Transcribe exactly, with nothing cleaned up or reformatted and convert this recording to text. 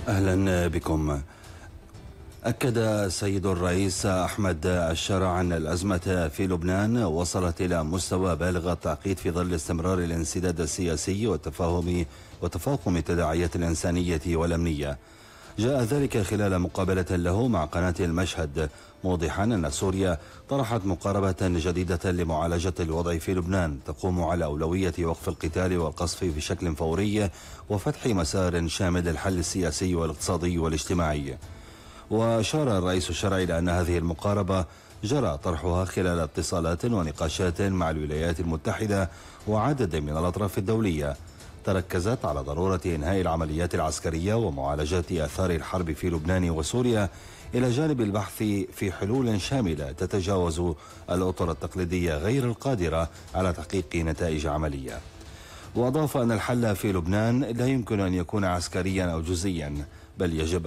أهلا بكم. أكد السيد الرئيس أحمد الشرع أن الأزمة في لبنان وصلت إلى مستوى بالغ التعقيد في ظل استمرار الانسداد السياسي والتفاهم وتفاقم التداعيات الإنسانية والأمنية. جاء ذلك خلال مقابلة له مع قناة المشهد، موضحا أن سوريا طرحت مقاربة جديدة لمعالجة الوضع في لبنان تقوم على أولوية وقف القتال والقصف بشكل فوري وفتح مسار شامل للحل السياسي والاقتصادي والاجتماعي. وأشار الرئيس الشرعي إلى أن هذه المقاربة جرى طرحها خلال اتصالات ونقاشات مع الولايات المتحدة وعدد من الأطراف الدولية تركزت على ضرورة إنهاء العمليات العسكرية ومعالجة آثار الحرب في لبنان وسوريا، إلى جانب البحث في حلول شاملة تتجاوز الأطر التقليدية غير القادرة على تحقيق نتائج عملية. وأضاف أن الحل في لبنان لا يمكن أن يكون عسكريا أو جزئيا، بل يجب